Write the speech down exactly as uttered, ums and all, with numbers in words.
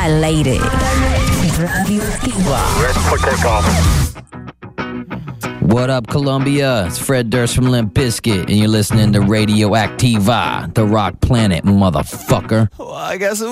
al aire. Radioactiva. Ready for takeoff. What up, Colombia? It's Fred Durst from Limp Bizkit, and you're listening to Radioactiva, the rock planet, motherfucker. Well, I guess